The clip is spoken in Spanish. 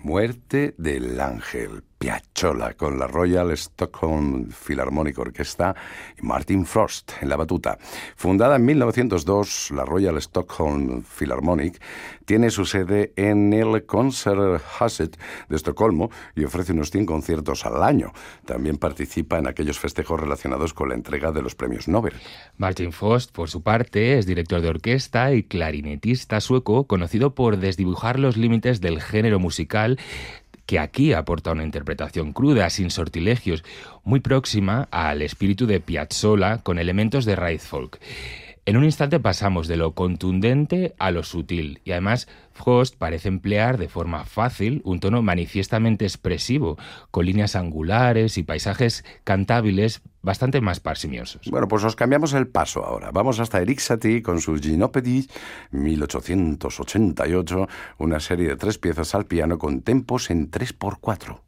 Muerte del Ángel, Piazzolla con la Royal Stockholm Philharmonic Orchestra y Martin Frost en la batuta. Fundada en 1902, la Royal Stockholm Philharmonic tiene su sede en el Konserthuset de Estocolmo y ofrece unos 100 conciertos al año. También participa en aquellos festejos relacionados con la entrega de los premios Nobel. Martin Frost, por su parte, es director de orquesta y clarinetista sueco, conocido por desdibujar los límites del género musical, que aquí aporta una interpretación cruda, sin sortilegios, muy próxima al espíritu de Piazzolla, con elementos de raíz folk. En un instante pasamos de lo contundente a lo sutil, y además Frost parece emplear de forma fácil un tono manifiestamente expresivo, con líneas angulares y paisajes cantables bastante más parsimiosos. Bueno, pues os cambiamos el paso ahora. Vamos hasta Erik Satie con su Gymnopédie 1888, una serie de 3 piezas al piano con tempos en 3x4.